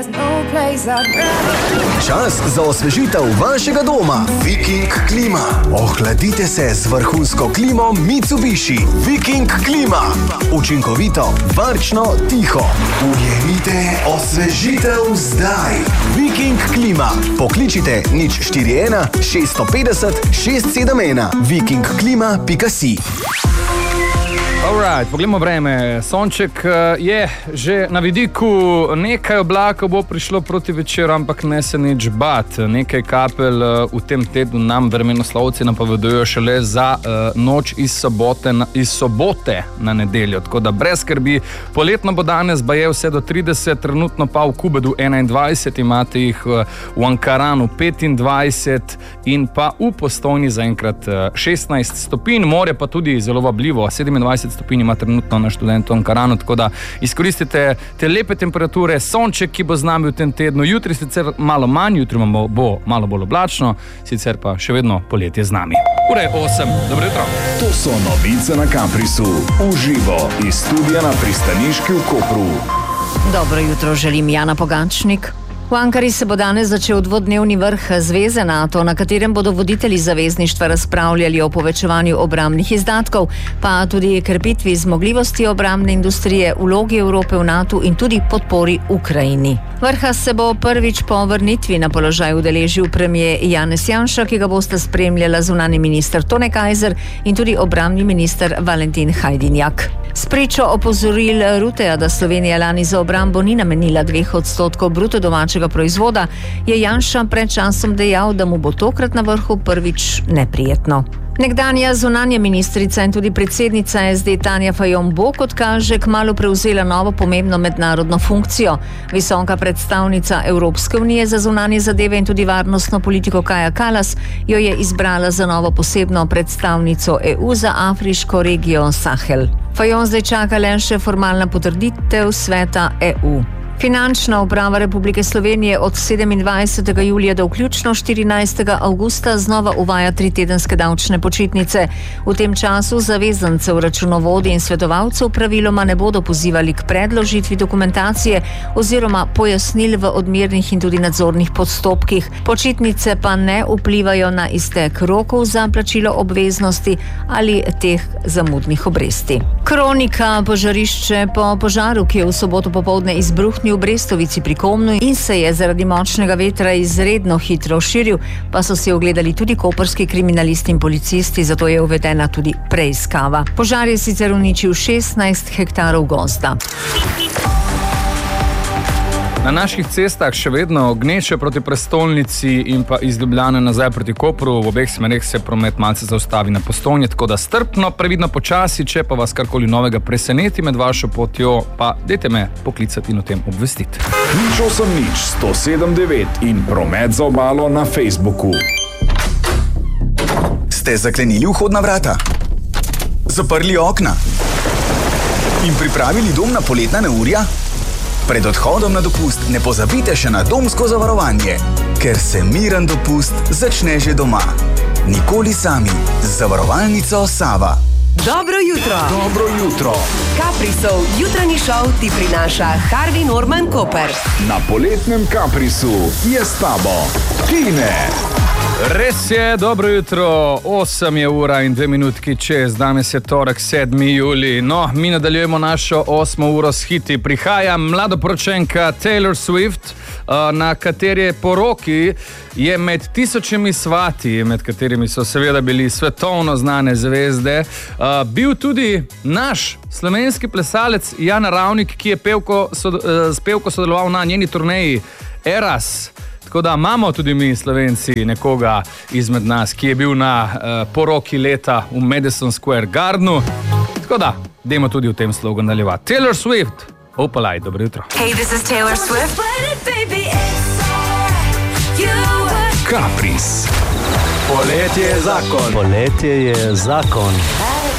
Čas za osvežitev vašega doma. Viking klima. Ohladite se z vrhunsko klimo Mitsubishi. Viking klima. Učinkovito, varčno, tiho. Ujemite osvežitev zdaj. Viking klima. Pokličite 041 650 671 vikingklima.si. Alright, poglejmo vreme. Sonček je že na vidiku, nekaj oblakov bo prišlo proti večeru, ampak ne se nič bat. Nekaj kapelj v tem tednu nam vremenoslovci napovedujejo šele za noč iz sobote na nedeljo. Tako da brez skrbi, poletno bo danes baje vse do 30, trenutno pa v Kubedu 21, imate jih v Ankaranu 25 in pa v Postojni zaenkrat 16 stopinj, more pa tudi zelo vabljivo, 27 stopinj ima trenutno na študentu Ankaranu, tako da izkoristite te lepe temperature, sonček, ki bo z nami v tem tednu, jutri sicer malo manj, jutri bo malo bolj oblačno, sicer pa še vedno poletje z nami. Ura je 8, dobro jutro. To so novice na Caprisu, uživo iz studia na Pristaniški v Kopru. Dobro jutro, želim Jana Pogačnik. V Ankari se bo danes začel dvodnevni vrh Zveze NATO, na katerem bodo voditelji zavezništva razpravljali o povečevanju obrambnih izdatkov, pa tudi krepitvi zmogljivosti obrambne industrije, vlogi Evrope v NATO in tudi podpori Ukrajini. Vrha se bo prvič po vrnitvi na položaj udeležil premier Janez Janša, ki ga bosta spremljala zunanji minister Tone Kajzer in tudi obrambni minister Valentin Hajdinjak. Spričo opozoril Ruteja, da Slovenija lani za obrambo ni namenila 2% bruto domačega proizvoda, je Janša pred časom dejal, da mu bo tokrat na vrhu prvič neprijetno. Nekdanja zunanja ministrica in tudi predsednica SD Tanja Fajon bo, kot kaže, kmalu prevzela novo pomembno mednarodno funkcijo. Visoka predstavnica Evropske unije za zunanje zadeve in tudi varnostno politiko Kaja Kallas jo je izbrala za novo posebno predstavnico EU za afriško regijo Sahel. Fajon zdaj čaka le še formalna potrditev sveta EU. Finančna uprava Republike Slovenije od 27. julija do vključno 14. avgusta znova uvaja 3-tedenske davčne počitnice. V tem času zavezancev, računovodij in svetovalcev praviloma ne bodo pozivali k predložitvi dokumentacije oziroma pojasnil v odmernih in tudi nadzornih postopkih. Počitnice pa ne vplivajo na iztek rokov za plačilo obveznosti ali teh zamudnih obresti. Kronika, požarišče po požaru, ki je v soboto popoldne izbruhnil v Brestovici pri Komnu in se je zaradi močnega vetra izredno hitro širil, pa so si ogledali tudi koprski kriminalisti in policisti, zato je uvedena tudi preiskava. Požar je sicer uničil 16 hektarov gozda. Na naših cestah še vedno gneče proti prestolnici in pa iz Ljubljane nazaj proti Kopru. V obeh smereh se promet malce zaustavi na Postojni, tako da strpno, previdno, počasi, če pa vas karkoli novega preseneti med vašo potjo, pa dajte me poklicati in o tem obvestiti. 089 in promet za obalo na Facebooku. Ste zaklenili vhodna vrata? Zaprli okna? In pripravili dom na poletna neurja? Pred odhodom na dopust ne pozabite še na domsko zavarovanje, ker se miren dopust začne že doma. Nikoli sami z zavarovalnico Sava. Dobro jutro. Dobro jutro. Caprisov jutranji šov ti prinaša Harvey Norman Koper. Na poletnem Caprisu je s tabo Tine. Res je, dobro jutro, 8 je ura in 2 minutki čez, danes je torek 7. julij. No, mi nadaljujemo našo 8. uro s hiti. Prihaja mladoporočenka Taylor Swift, na kateri poroki je med tisočimi svati, med katerimi so seveda bili svetovno znane zvezde, bil tudi naš slovenski plesalec Jan Ravnik, ki je s pevko sodeloval na njeni turneji Eras. Tako da imamo tudi mi, Slovenci, nekoga izmed nas, ki je bil na poroki leta v Madison Square Gardenu. Tako da, dajmo tudi v tem slogu nadaljevati. Taylor Swift, Opalaj, dobro jutro. Hey, this is Taylor Swift. Capris. Poletje je zakon. Poletje je zakon.